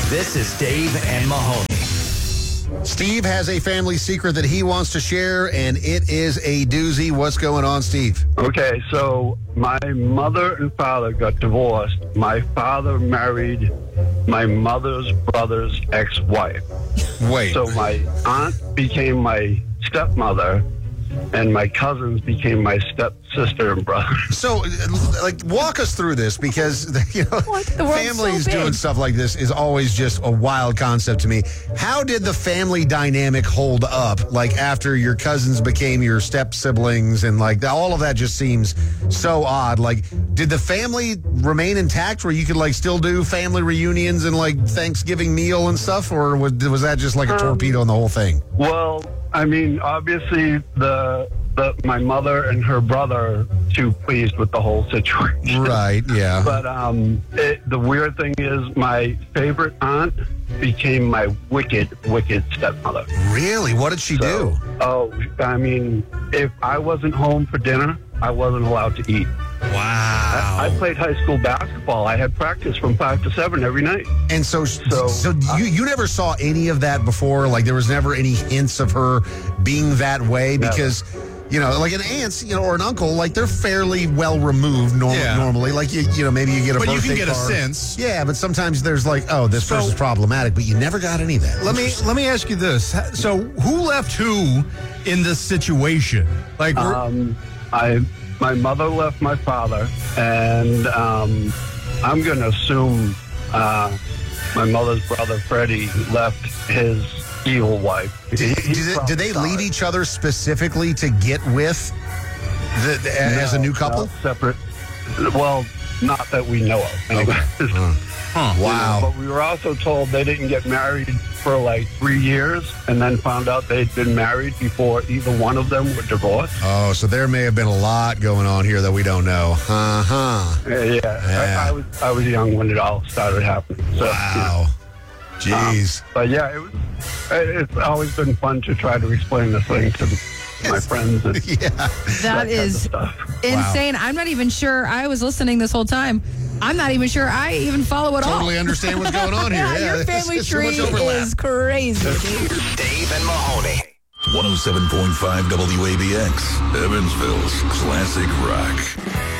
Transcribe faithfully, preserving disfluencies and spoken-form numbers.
This is Dave and Mahoney. Steve has a family secret that he wants to share, and it is a doozy. What's going on, Steve? Okay, so my mother and father got divorced. My father married my mother's brother's ex-wife. Wait. So my aunt became my stepmother, and my cousins became my stepsister and brother. So, like, walk us through this, because, you know, What? The world's families so big. doing stuff like this is always just a wild concept to me. How did the family dynamic hold up, like, after your cousins became your step siblings, and, like, all of that just seems so odd. Like, did the family remain intact where you could, like, still do family reunions and, like, Thanksgiving meal and stuff, or was, was that just like a Um, torpedo in the whole thing? Well, I mean, obviously, the, the my mother and her brother too pleased with the whole situation. Right, yeah. But um, it, the weird thing is, my favorite aunt became my wicked, wicked stepmother. Really? What did she So, do? Oh, I mean, if I wasn't home for dinner, I wasn't allowed to eat. Wow. I played high school basketball. I had practice from five to seven every night. And so, so, So, you, you never saw any of that before? Like, there was never any hints of her being that way? Never. Because, you know, like an aunt, you know, or an uncle, like, they're fairly well removed norm- Yeah. normally. Like, you, you know, maybe you get a But you birthday can get a card. sense. Yeah, but sometimes there's like, oh, this So- person's problematic, but you never got any of that. Let me let me ask you this. So, who left who in this situation? Like, we're, Um, I, my mother left my father, and um, I'm going to assume uh, my mother's brother Freddie left his evil wife. He- Did, he did, they- probably did they saw leave it. each other specifically to get with the, the- as a No, new couple? no, separate. Well, not that we know of. Anyway. Wow. But we were also told they didn't get married for like three years, and then found out they'd been married before either one of them were divorced. Oh, so there may have been a lot going on here that we don't know. Uh-huh. Uh, yeah, Yeah. I, I was I was young when it all started happening. So, Wow. Jeez. Um, but yeah, it was, it's always been fun to try to explain this thing to my friends. And Yeah. That kind of is stuff. insane. I'm not even sure. I was listening this whole time. I'm not even sure I even follow it all. Totally understand what's going on here. Yeah, Yeah, your family it's- it's so much tree overlap. is crazy. Dave and Mahoney. one oh seven point five W A B X, Evansville's classic rock.